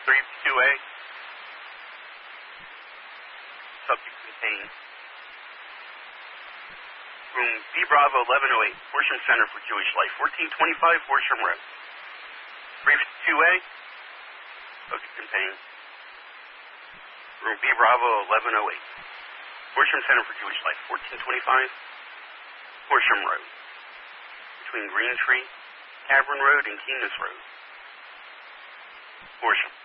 32A. Subject contained. Room B Bravo 1108, Horsham Center for Jewish Life, 1425 Horsham Road. 32A. Subject contained. Room B Bravo 1108, Horsham Center for Jewish Life, 1425 Horsham Road. Between Green Tree, Cavern Road, and Keenest Road. Horsham.